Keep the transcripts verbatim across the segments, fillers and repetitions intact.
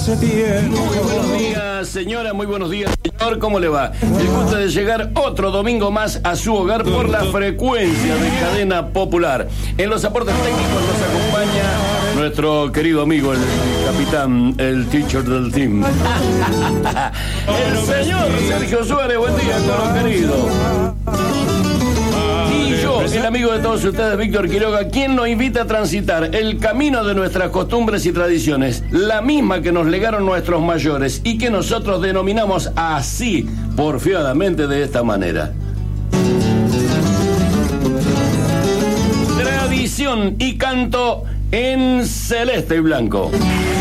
Muy buenos días, señora, muy buenos días, señor, ¿cómo le va? El gusto de llegar otro domingo más a su hogar por la frecuencia de Cadena Popular. En los aportes técnicos nos acompaña nuestro querido amigo, el capitán, el teacher del team. El señor Sergio Suárez, buen día, toro querido. Y yo, el amigo de todos ustedes, Víctor Quiroga, quien nos invita a transitar el camino de nuestras costumbres y tradiciones, la misma que nos legaron nuestros mayores y que nosotros denominamos así, porfiadamente, de esta manera. Tradición y canto en celeste y blanco.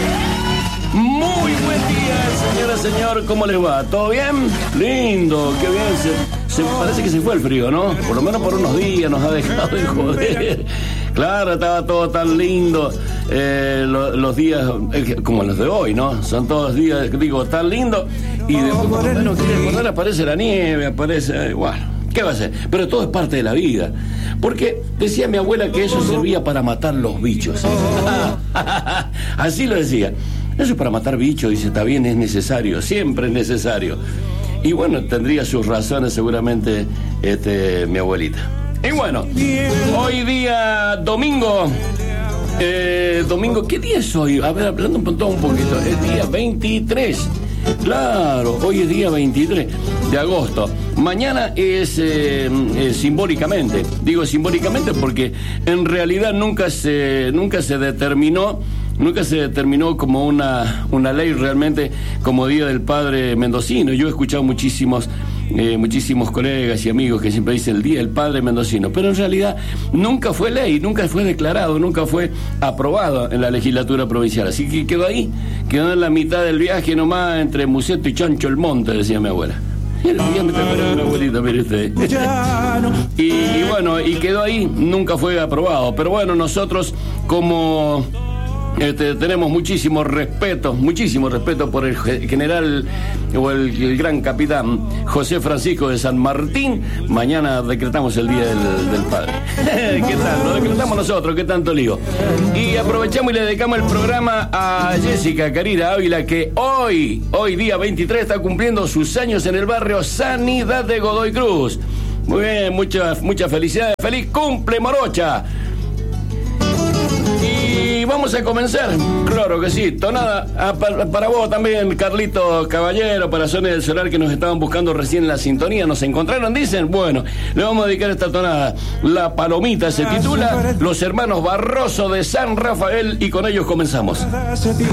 Muy buen día, señora, señor, ¿cómo les va? ¿Todo bien? Lindo, qué bien. Se, se parece que se fue el frío, ¿no? Por lo menos por unos días nos ha dejado de joder. Claro, estaba todo tan lindo. Eh, lo, los días, eh, como los de hoy, ¿no? Son todos días, digo, tan lindos. Y después, por lo menos, quiere acordar, aparece la nieve, aparece... Bueno, ¿qué va a ser? Pero todo es parte de la vida. Porque decía mi abuela que eso servía para matar los bichos. Así lo decía. Eso es para matar bichos, dice, está bien, es necesario, siempre es necesario. Y bueno, tendría sus razones seguramente este, mi abuelita. Y bueno, hoy día domingo, eh, domingo, ¿qué día es hoy? A ver, hablando un poquito, un poquito, es día veintitrés. Claro, hoy es día veintitrés de agosto. Mañana es eh, eh, simbólicamente, digo simbólicamente porque en realidad nunca se, nunca se determinó Nunca se determinó como una, una ley realmente como Día del Padre Mendocino. Yo he escuchado muchísimos, eh, muchísimos colegas y amigos que siempre dicen el Día del Padre Mendocino, pero en realidad nunca fue ley, nunca fue declarado, nunca fue aprobado en la legislatura provincial. Así que quedó ahí, quedó en la mitad del viaje nomás entre Museto y Chancho el Monte, decía mi abuela. Ya me acuerdo una abuelita, mire usted. y, y bueno, y quedó ahí, nunca fue aprobado. Pero bueno, nosotros como... Este, tenemos muchísimo respeto, muchísimo respeto por el general o el, el gran capitán José Francisco de San Martín. Mañana decretamos el Día del, del Padre. ¿Qué tal? Lo decretamos nosotros, qué tanto lío. Y aprovechamos y le dedicamos el programa a Jessica Karina Ávila, que hoy, hoy día veintitrés, está cumpliendo sus años en el barrio Sanidad de Godoy Cruz. Muy bien, muchas, muchas felicidades. ¡Feliz cumple, morocha! Y vamos a comenzar, claro que sí, tonada ah, para, para vos también, Carlito Caballero, para Sonia del Solar, que nos estaban buscando recién en la sintonía, nos encontraron, dicen, bueno, le vamos a dedicar esta tonada. La Palomita se titula Los Hermanos Barroso de San Rafael, y con ellos comenzamos.